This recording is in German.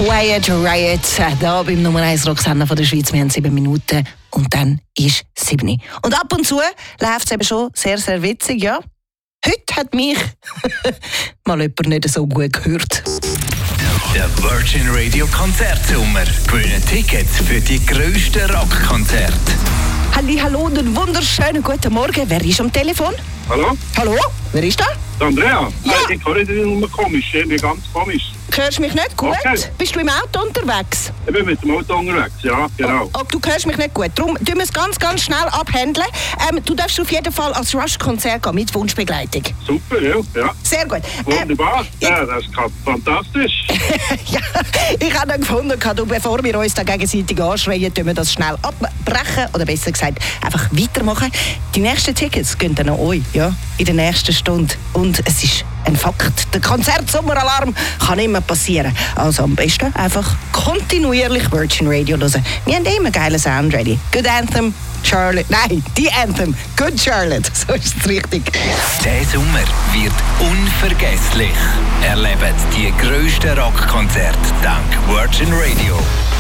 Quiet Riot, da beim Nummer 1 Rocksender von der Schweiz. Wir haben 7 Minuten und dann ist 7. Und ab und zu läuft es eben schon sehr, sehr witzig, ja. Heute hat mich mal jemand nicht so gut gehört. Der Virgin Radio Konzertsommer. Gewinnen Tickets für die grössten Rockkonzerte. Hallo und einen wunderschönen guten Morgen. Wer ist am Telefon? Hallo? Hallo? Wer ist da? Andrea? Ja. Ich höre dich nur komisch, irgendwie ganz komisch. Hörst du mich nicht gut? Okay. Bist du im Auto unterwegs? Ich bin mit dem Auto unterwegs, ja, genau. Oh, du hörst mich nicht gut. Darum tun wir es ganz, ganz schnell abhandeln. Du darfst auf jeden Fall als Rush-Konzert gehen, mit Wunschbegleitung. Super, ja. Sehr gut. Wunderbar. Ja, das ist fantastisch. Ja, ich habe dann gefunden, bevor wir uns da gegenseitig anschreien, tun wir das schnell abbrechen. Oder besser gesagt, einfach weitermachen. Die nächsten Tickets gehen dann an euch, ja, in der nächsten Stunde. Und es ist ein Fakt. Der Konzertsommeralarm kann immer passieren. Also am besten einfach kontinuierlich Virgin Radio hören. Wir haben immer geile Sound ready. Good Anthem, Charlotte. Nein, die Anthem. Good Charlotte. So ist es richtig. Der Sommer wird unvergesslich. Erlebt die grössten Rockkonzerte dank Virgin Radio.